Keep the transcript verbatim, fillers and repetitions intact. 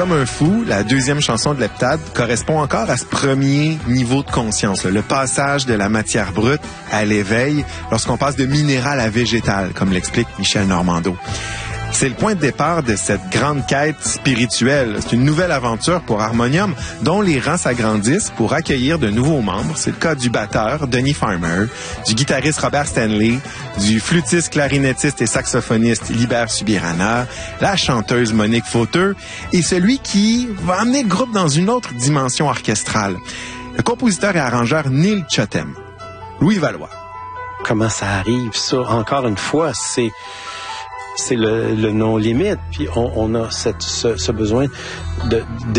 comme un fou, la deuxième chanson de l'heptade, correspond encore à ce premier niveau de conscience, là, le passage de la matière brute à l'éveil lorsqu'on passe de minéral à végétal, comme l'explique Michel Normando. C'est le point de départ de cette grande quête spirituelle. C'est une nouvelle aventure pour Harmonium dont les rangs s'agrandissent pour accueillir de nouveaux membres. C'est le cas du batteur Denis Farmer, du guitariste Robert Stanley, du flûtiste, clarinettiste et saxophoniste Libert Subirana, la chanteuse Monique Fauteux et celui qui va amener le groupe dans une autre dimension orchestrale, le compositeur et arrangeur Neil Chotem. Louis Valois. Comment ça arrive, ça? Encore une fois, c'est... c'est le, le non-limite, puis on, on a cette, ce, ce besoin de, de